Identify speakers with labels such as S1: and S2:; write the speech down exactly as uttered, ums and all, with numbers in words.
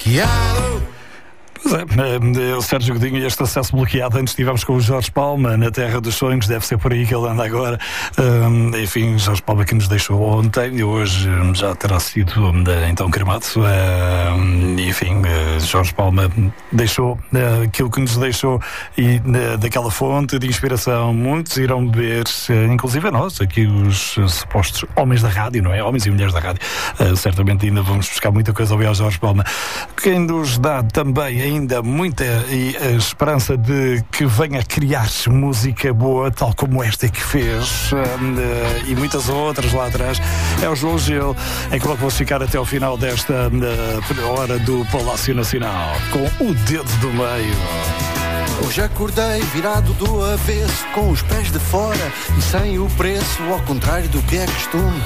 S1: bloqueado.
S2: Pois é, o Sérgio Godinho e este acesso bloqueado. Antes estivemos com o Jorge Palma na Terra dos Sonhos, deve ser por aí que ele anda agora. Um, enfim, Jorge Palma que nos deixou ontem e hoje já terá sido então cremado. Um, enfim, Jorge Palma deixou uh, aquilo que nos deixou e uh, daquela fonte de inspiração. Muitos irão beber, uh, inclusive a nós, aqui os uh, supostos homens da rádio, não é? Homens e mulheres da rádio. Uh, certamente ainda vamos buscar muita coisa ao Jorge Palma. Quem nos dá também ainda muita e a esperança de que venha criar música boa, tal como esta que fez, um, uh, e muitas outras lá atrás, é o João Gil, em que vamos ficar até ao final desta uh, hora do Palácio Nacional, com o dedo do meio.
S1: Hoje acordei virado do avesso, com os pés de fora e sem o preço, ao contrário do que é costume.